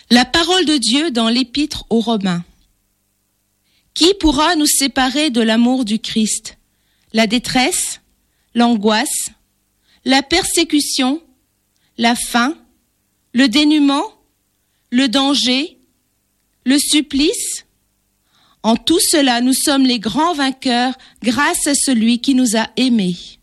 La parole de Dieu dans l'Épître aux Romains. Qui pourra nous séparer de l'amour du Christ? La détresse, l'angoisse, la persécution, la faim, le dénuement, le danger, le supplice? En tout cela, nous sommes les grands vainqueurs grâce à celui qui nous a aimés.